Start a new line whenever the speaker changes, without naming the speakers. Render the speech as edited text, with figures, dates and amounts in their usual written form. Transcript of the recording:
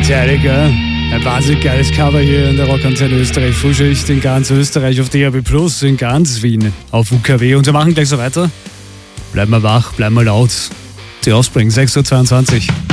Geil, gell? Ein wahnsinnig geiles Cover hier in der Rockantenne Österreich. Frühschicht in ganz Österreich auf DAB+, in ganz Wien auf UKW. Und wir machen gleich so weiter. Bleiben wir wach, bleiben wir laut. Die Offspring, 6:22 Uhr.